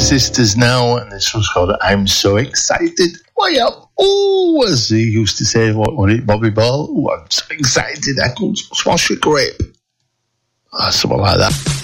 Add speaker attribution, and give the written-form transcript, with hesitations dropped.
Speaker 1: Sisters now, and this one's called I'm So Excited. Way up. Oh, as he used to say, what was it, Bobby Ball? Oh, I'm so excited I could smash a grape. Something like that.